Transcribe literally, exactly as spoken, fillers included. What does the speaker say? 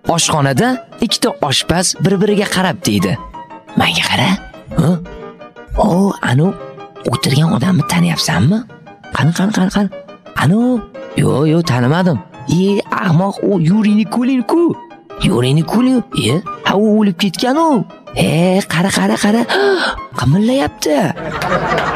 Oshxonada ikkita oshpaz bir-biriga qarab deydi. Menga qara. Ha? O, anu o'tirgan odamni taniyapsanmi? Qani, qani, qani, qani. Anu, yo'q, yo'q, tanimadim. E, ahmoq, u Yuriy Nikulin-ku. Yuriy Nikulin, e, ha u o'lib ketgan u. E, qara, qara, qara. Qimillayapti.